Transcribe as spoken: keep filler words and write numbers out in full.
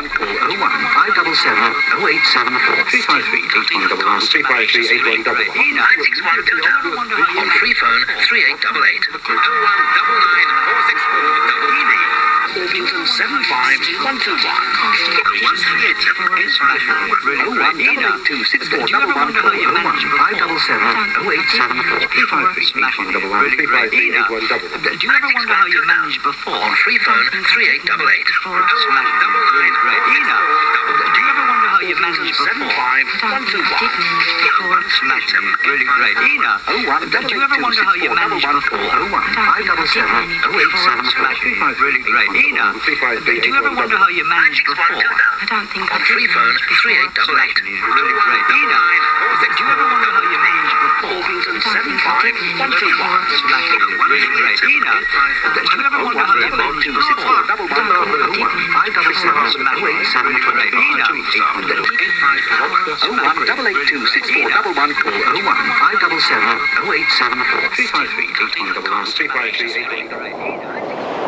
one, call oh one five seven seven oh eight seven four. three five three eight one one one. three five three eight one one one. nine six one Delta. On free phone three eight eight eight. oh one nine nine four six four double E D. Orpington seven five one two one. one three eight seven eight five four. oh one eight two six four one one. Call oh one five seven seven oh eight seven four. three five three eight one one one. three five three eight one one one. Do you ever wonder how you managed before? On free phone three eight eight eight. oh one nine nine great. Ina. Do you ever wonder how you managed before? seven five one two one. Smashing. Really great. Ina. oh one Do you ever wonder how you managed before? oh one five seven seven oh eight seven four. Smashing. Really great. Ina. Do you ever wonder how you managed before? I don't think I On free phone three eight eight eight. Really great. Ina. Do you ever wonder how you managed before? Orpington seven five one two one. Smashing. Really great. Ina. Do you ever wonder how you managed before? Double one oh one five seven seven oh eight seven four. Ina. oh one double eight two six four double one. Call oh one five seven seven oh eight seven four. three five three eight one one one. three five three eight one one one.